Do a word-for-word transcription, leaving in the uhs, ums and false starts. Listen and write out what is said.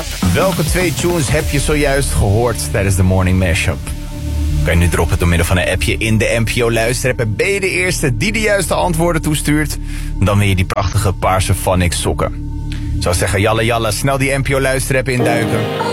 Mashup. Welke twee tunes heb je zojuist gehoord tijdens de Morning Mashup? Kan je nu droppen door middel van een appje in de N P O luisterapp. En ben je de eerste die de juiste antwoorden toestuurt, dan win je die prachtige paarse Phonics sokken. Ik zou zeggen, jalle jalle, snel die N P O luisterapp induiken.